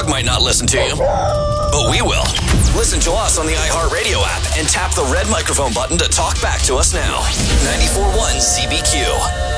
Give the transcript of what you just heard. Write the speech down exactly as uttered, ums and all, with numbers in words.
dog might not listen to you, but we will. Listen to us on the iHeartRadio app and tap the red microphone button to talk back to us now. ninety-four point one C B Q.